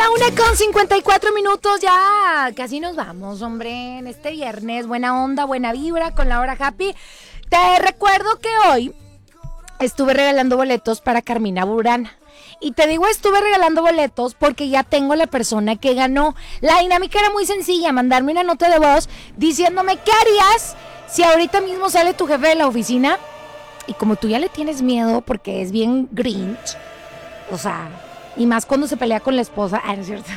1:54, ya casi nos vamos, hombre, en este viernes, buena onda, buena vibra con la hora happy. Te recuerdo que hoy estuve regalando boletos para Carmina Burana. Y te digo, estuve regalando boletos porque ya tengo la persona que ganó. La dinámica era muy sencilla, mandarme una nota de voz diciéndome qué harías si ahorita mismo sale tu jefe de la oficina. Y como tú ya le tienes miedo porque es bien Grinch, o sea, y más cuando se pelea con la esposa, no es cierto.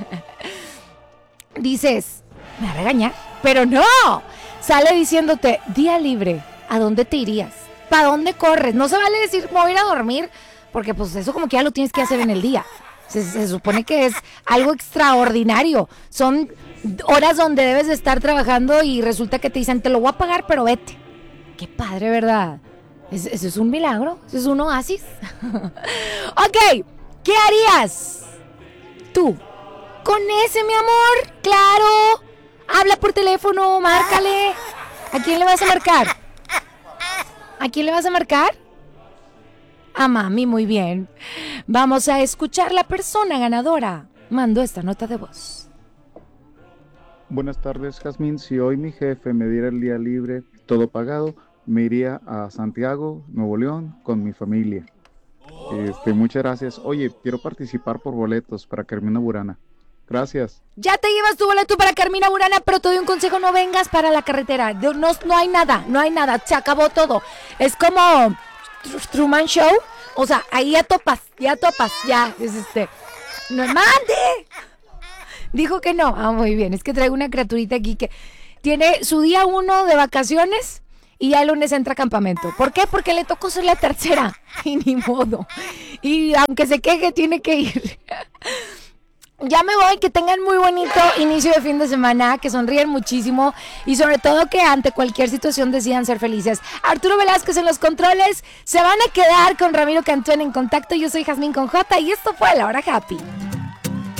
Dices, me va a regañar, pero no, sale diciéndote, día libre, ¿a dónde te irías? ¿Para dónde corres? No se vale decir, me voy a ir a dormir, porque pues eso como que ya lo tienes que hacer en el día. Se supone que es algo extraordinario. Son horas donde debes de estar trabajando y resulta que te dicen, te lo voy a pagar, pero vete. Qué padre, ¿verdad? Eso es un milagro, eso es un oasis. Ok, ¿qué harías tú con ese, mi amor? Claro, habla por teléfono, márcale. ¿A quién le vas a marcar? ¿A quién le vas a marcar? A mami, muy bien. Vamos a escuchar la persona ganadora. Mando esta nota de voz. Buenas tardes, Jazmín. Si hoy mi jefe me diera el día libre, todo pagado, me iría a Santiago, Nuevo León, con mi familia. Muchas gracias. Oye, quiero participar por boletos para Carmina Burana. Gracias. Ya te llevas tu boleto para Carmina Burana, pero te doy un consejo, no vengas para la carretera. No hay nada, se acabó todo. Es como Truman Show, o sea, ahí ya topas, ya, no mande. Dijo que no, muy bien, es que traigo una criaturita aquí que tiene su día 1 de vacaciones y ya el lunes entra a campamento. ¿Por qué? Porque le tocó ser la tercera y ni modo. Y aunque se queje, tiene que ir. Ya me voy, que tengan muy bonito inicio de fin de semana, que sonríen muchísimo y sobre todo que ante cualquier situación decidan ser felices. Arturo Velázquez en los controles, se van a quedar con Ramiro Cantú en Contacto. Yo soy Jazmín con J y esto fue La Hora Happy.